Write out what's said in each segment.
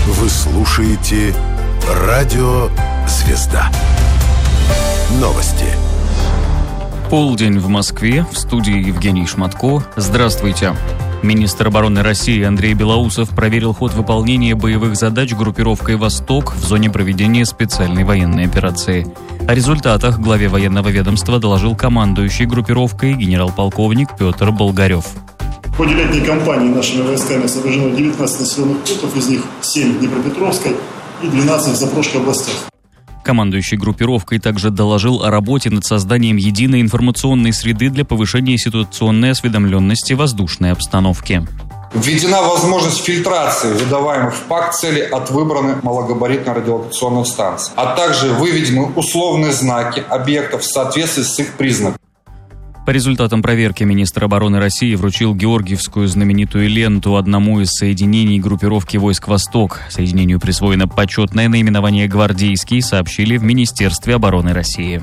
Вы слушаете Радио Звезда. Новости. Полдень в Москве. В студии Евгений Шматко. Здравствуйте. Министр обороны России Андрей Белоусов проверил ход выполнения боевых задач группировкой «Восток» в зоне проведения специальной военной операции. О результатах главе военного ведомства доложил командующий группировкой генерал-полковник Петр Болгарев. В ходе летней кампании нашими войсками освобождено 19 населенных пунктов, из них 7 в Днепропетровской и 12 в Запорожской областях. Командующий группировкой также доложил о работе над созданием единой информационной среды для повышения ситуационной осведомленности воздушной обстановки. Введена возможность фильтрации выдаваемых в ПАК целей от выбранных малогабаритно-радиолокационных станций, а также выведены условные знаки объектов в соответствии с их признаком. По результатам проверки министр обороны России вручил георгиевскую знаменитую ленту одному из соединений группировки войск «Восток». Соединению присвоено почетное наименование «Гвардейский», сообщили в Министерстве обороны России.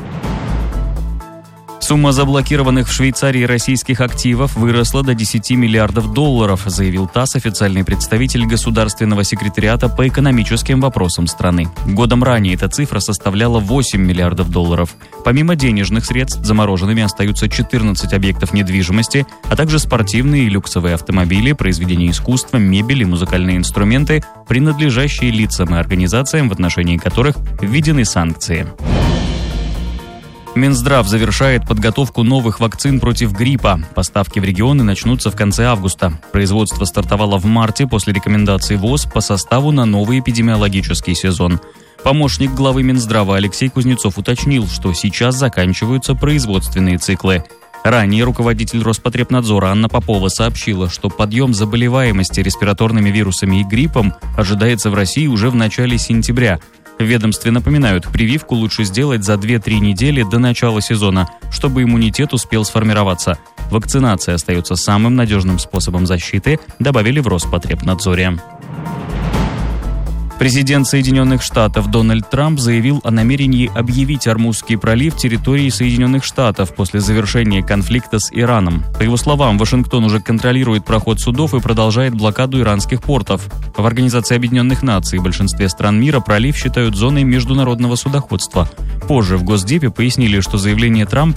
Сумма заблокированных в Швейцарии российских активов выросла до $10 миллиардов, заявил ТАСС официальный представитель Государственного секретариата по экономическим вопросам страны. Годом ранее эта цифра составляла $8 миллиардов. Помимо денежных средств, замороженными остаются 14 объектов недвижимости, а также спортивные и люксовые автомобили, произведения искусства, мебель и музыкальные инструменты, принадлежащие лицам и организациям, в отношении которых введены санкции. Минздрав завершает подготовку новых вакцин против гриппа. Поставки в регионы начнутся в конце августа. Производство стартовало в марте после рекомендаций ВОЗ по составу на новый эпидемиологический сезон. Помощник главы Минздрава Алексей Кузнецов уточнил, что сейчас заканчиваются производственные циклы. Ранее руководитель Роспотребнадзора Анна Попова сообщила, что подъем заболеваемости респираторными вирусами и гриппом ожидается в России уже в начале сентября. В ведомстве напоминают, прививку лучше сделать за 2-3 недели до начала сезона, чтобы иммунитет успел сформироваться. Вакцинация остается самым надежным способом защиты, добавили в Роспотребнадзоре. Президент Соединенных Штатов Дональд Трамп заявил о намерении объявить Ормузский пролив территорией Соединенных Штатов после завершения конфликта с Ираном. По его словам, Вашингтон уже контролирует проход судов и продолжает блокаду иранских портов. В Организации Объединенных Наций и большинстве стран мира пролив считают зоной международного судоходства. Позже в Госдепе пояснили, что заявление Трампа